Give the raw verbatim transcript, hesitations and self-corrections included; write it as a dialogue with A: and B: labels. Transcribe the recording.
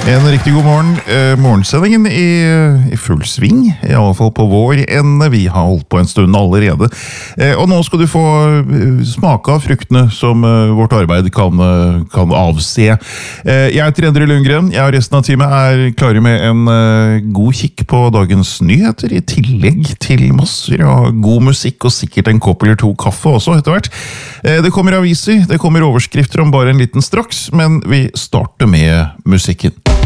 A: En riktig god morgen. Eh, morgensendingen i, i full sving, i alle fall på vår ende. Vi har holdt på en stund allerede. Eh, og nå skal du få smake av fruktene som eh, vårt arbeid kan, eh, kan avse. Eh, jeg heter Endre Lundgren. Jeg og resten av teamet er klare med en eh, god kikk på dagens nyheter, i tillegg til masser av god musikk og sikkert en kopp eller to kaffe også etter hvert. Eh, det kommer aviser, det kommer overskrifter om bare en liten straks, men vi starter med musikken.